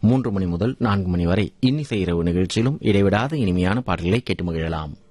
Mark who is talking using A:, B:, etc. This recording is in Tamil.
A: 3 மணி முதல் 4 மணி வரை இன்னிசை இரவு நிகழ்ச்சியிலும் இடைவிடாத இனிமையான பாடல்களை கேட்டு மகிழலாம்.